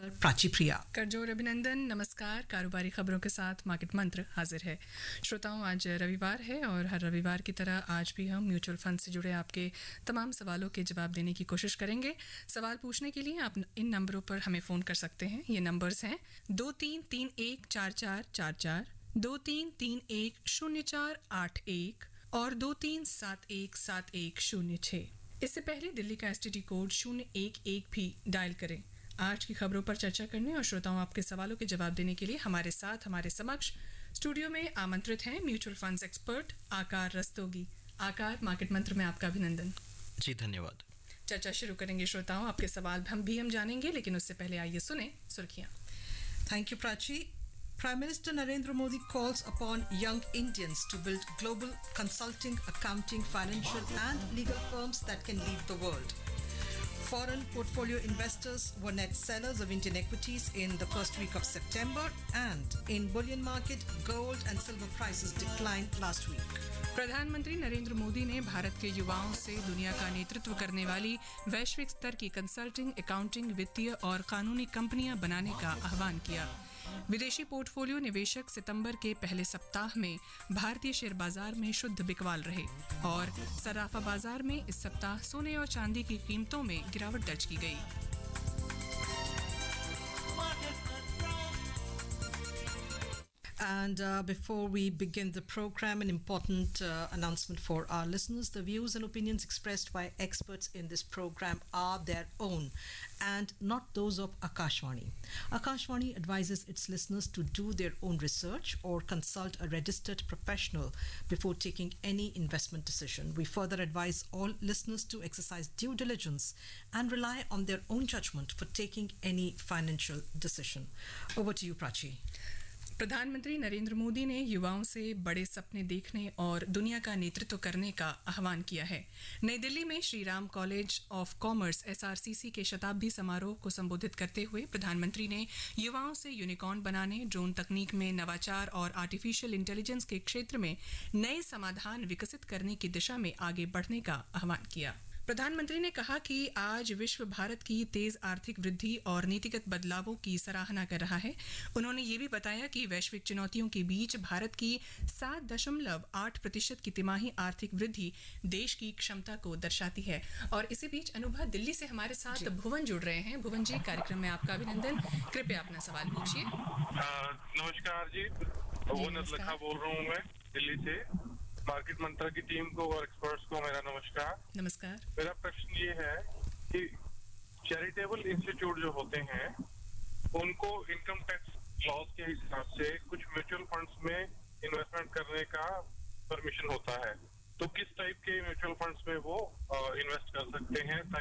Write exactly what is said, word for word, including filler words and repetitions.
प्राची प्रिया। करजोर अभिनंदन, नमस्कार। कारोबारी खबरों के साथ मार्केट मंत्र हाजिर है। श्रोताओं, आज रविवार है और हर रविवार की तरह आज भी हम म्यूचुअल फंड से जुड़े आपके तमाम सवालों के जवाब देने की कोशिश करेंगे। सवाल पूछने के लिए आप इन नंबरों पर हमें फ़ोन कर सकते हैं। ये नंबर्स हैं दो तीन तीन एक चार चार चार चार, दो तीन तीन एक शून्य चार आठ एक और दो तीन सात एक सात एक शून्य छः। इससे पहले दिल्ली का एस टी डी कोड शून्य एक एक भी डायल करें। आज की खबरों पर चर्चा करने और श्रोताओं आपके सवालों के जवाब देने के लिए हमारे साथ हमारे समक्ष स्टूडियो में आमंत्रित हैं म्यूचुअल फंड्स एक्सपर्ट आकार रस्तोगी। आकार, मार्केट मंत्र में आपका अभिनंदन। जी धन्यवाद। चर्चा शुरू करेंगे श्रोताओं, आपके सवाल हम भी हम जानेंगे, लेकिन उससे पहले आइए सुने सुर्खियां। Thank you, Prachi. Prime Minister Narendra Modi calls upon young Indians to build global consulting, accounting, financial and legal firms that can lead the world. Foreign portfolio investors were net sellers of Indian equities in the first week of September, and in bullion market, gold and silver prices declined last week. प्रधानमंत्री नरेंद्र मोदी ने भारत के युवाओं से दुनिया का नेतृत्व करने वाली वैश्विक स्तर की कंसल्टिंग, अकाउंटिंग, वित्तीय और कानूनी कंपनियां बनाने का आह्वान किया। विदेशी पोर्टफोलियो निवेशक सितंबर के पहले सप्ताह में भारतीय शेयर बाजार में शुद्ध बिकवाल रहे और सराफा बाजार में इस सप्ताह सोने और चांदी की कीमतों में गिरावट दर्ज की गई। And uh, before we begin the program, an important uh, announcement for our listeners. The views and opinions expressed by experts in this program are their own and not those of Akashvani. Akashvani advises its listeners to do their own research or consult a registered professional before taking any investment decision. We further advise all listeners to exercise due diligence and rely on their own judgment for taking any financial decision. Over to you, Prachi. प्रधानमंत्री नरेंद्र मोदी ने युवाओं से बड़े सपने देखने और दुनिया का नेतृत्व करने का आह्वान किया है। नई दिल्ली में Shri Ram college of commerce S R C सी के शताब्दी समारोह को संबोधित करते हुए प्रधानमंत्री ने युवाओं से यूनिकॉर्न बनाने, ड्रोन तकनीक में नवाचार और आर्टिफिशियल इंटेलिजेंस के क्षेत्र में नए समाधान विकसित करने की दिशा में आगे बढ़ने का आह्वान किया। प्रधानमंत्री ने कहा कि आज विश्व भारत की तेज आर्थिक वृद्धि और नीतिगत बदलावों की सराहना कर रहा है। उन्होंने ये भी बताया कि वैश्विक चुनौतियों के बीच भारत की सात दशमलव आठ प्रतिशत की तिमाही आर्थिक वृद्धि देश की क्षमता को दर्शाती है। और इसी बीच अनुभा दिल्ली से हमारे साथ भुवन जुड़ रहे हैं। भुवन जी, कार्यक्रम में आपका अभिनंदन। कृपया अपना सवाल पूछिए। नमस्कार जी, भुवन लखा बोल रहा हूँ मैं दिल्ली से। मार्केट मंत्र की टीम को और एक्सपर्ट्स को मेरा नमस्कार। नमस्कार। मेरा प्रश्न ये है कि चैरिटेबल इंस्टीट्यूट जो होते हैं उनको इनकम टैक्स लॉज के हिसाब से कुछ म्यूचुअल फंड्स में इन्वेस्टमेंट करने का परमिशन होता है, तो किस टाइप के म्यूचुअल फंड्स में वो इन्वेस्ट कर सकते हैं